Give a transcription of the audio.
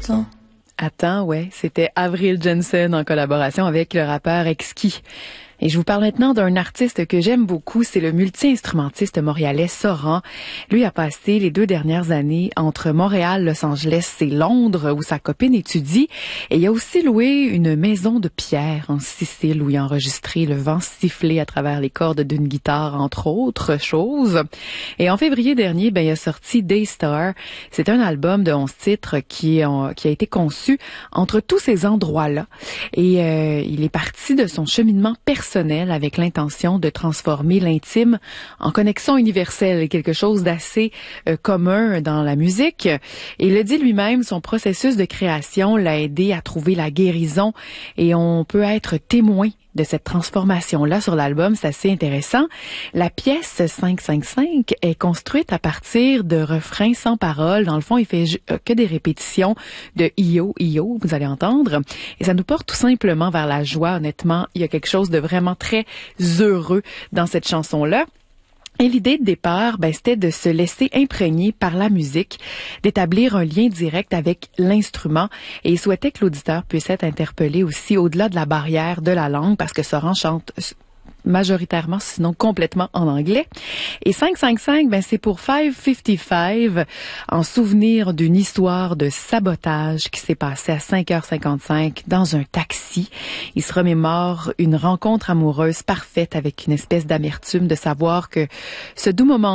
Attends. Attends, ouais, c'était Avril Jensen en collaboration avec le rappeur Exki. Et je vous parle maintenant d'un artiste que j'aime beaucoup, c'est le multi-instrumentiste montréalais Soran. Lui a passé les 2 dernières années entre Montréal, Los Angeles et Londres, où sa copine étudie. Et il a aussi loué une maison de pierre en Sicile, où il a enregistré le vent siffler à travers les cordes d'une guitare, entre autres choses. Et en février dernier, il a sorti Daystar. C'est un album de 11 titres qui a été conçu entre tous ces endroits-là. Et il est parti de son cheminement personnel avec l'intention de transformer l'intime en connexion universelle, quelque chose d'assez commun dans la musique. Et il le dit lui-même, son processus de création l'a aidé à trouver la guérison et on peut être témoin de cette transformation-là sur l'album. C'est assez intéressant. La pièce 555 est construite à partir de refrains sans paroles. Dans le fond, il fait que des répétitions de Io, Io, vous allez entendre. Et ça nous porte tout simplement vers la joie. Honnêtement, il y a quelque chose de vraiment très heureux dans cette chanson-là. Et l'idée de départ, c'était de se laisser imprégner par la musique, d'établir un lien direct avec l'instrument. Et il souhaitait que l'auditeur puisse être interpellé aussi au-delà de la barrière de la langue, parce que Soran chante majoritairement, sinon complètement en anglais. Et 555, c'est pour 555, en souvenir d'une histoire de sabotage qui s'est passée à 5h55 dans un taxi. Il se remémore une rencontre amoureuse parfaite avec une espèce d'amertume de savoir que ce doux moment